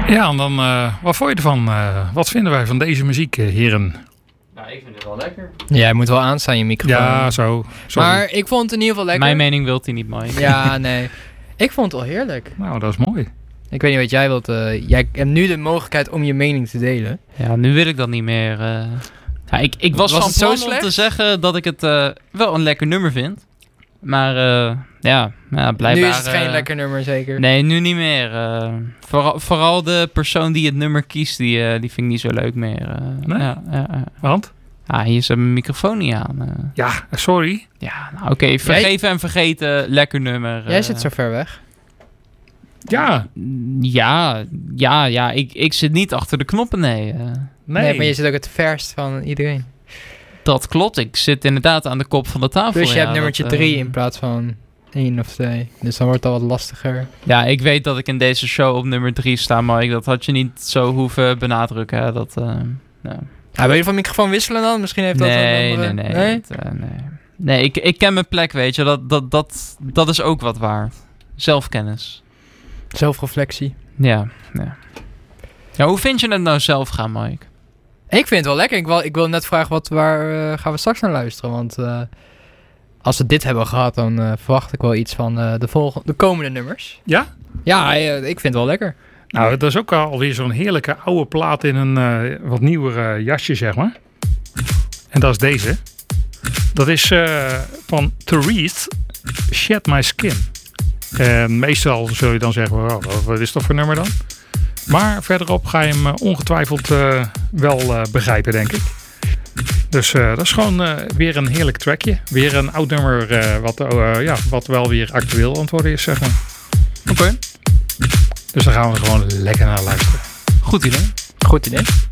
Ja, en dan, wat vond je ervan? Wat vinden wij van deze muziek, heren? Nou, ik vind het wel lekker. Ja, je moet wel aanstaan je microfoon. Ja, zo. Sorry. Maar ik vond het in ieder geval lekker. Mijn mening wilt hij niet, Mike. Ja, nee. Ik vond het wel heerlijk. Nou, dat is mooi. Ik weet niet wat jij wilt. Jij hebt nu de mogelijkheid om je mening te delen. Ja, nu wil ik dat niet meer. Ja, ik was van het zo plan om slecht? te zeggen dat ik het wel een lekker nummer vind. Maar ja, blijkbaar... Nu is het geen lekker nummer, zeker. Nee, nu niet meer. Vooral de persoon die het nummer kiest, die vind ik niet zo leuk meer. Nee? Ja. Want? Ah, hier is mijn microfoon niet aan. Ja, sorry. Ja, nou oké. Vergeven en vergeten, lekker nummer. Jij zit zo ver weg. Ja. Ja, ik zit niet achter de knoppen, nee. Nee, maar je zit ook het verst van iedereen. Dat klopt, ik zit inderdaad aan de kop van de tafel. Dus je hebt nummertje 3 in plaats van 1 of 2. Dus dan wordt het al wat lastiger. Ja, ik weet dat ik in deze show op nummer 3 sta, maar dat had je niet zo hoeven benadrukken. Hè? Dat, wil je van microfoon wisselen dan? Misschien heeft dat nee. Nee? Nee, ik ken mijn plek, weet je. Dat is ook wat waard. Zelfkennis. Zelfreflectie. Ja. Ja, hoe vind je het nou zelf gaan, Mike? Ik vind het wel lekker. Ik wil net vragen, waar gaan we straks naar luisteren? Want als we dit hebben gehad, dan verwacht ik wel iets van de komende nummers. Ja? Ja, ik vind het wel lekker. Nou, dat is ook alweer zo'n heerlijke oude plaat in een wat nieuwer jasje, zeg maar. En dat is deze. Dat is van Therese, Shed My Skin. En meestal zul je dan zeggen, wat is dat voor nummer dan? Maar verderop ga je hem ongetwijfeld wel begrijpen, denk ik. Dus dat is gewoon weer een heerlijk trackje. Weer een oud nummer wat wel weer actueel aan het worden is, zeg maar. Oké. Dus daar gaan we gewoon lekker naar luisteren. Goed idee. Goed idee.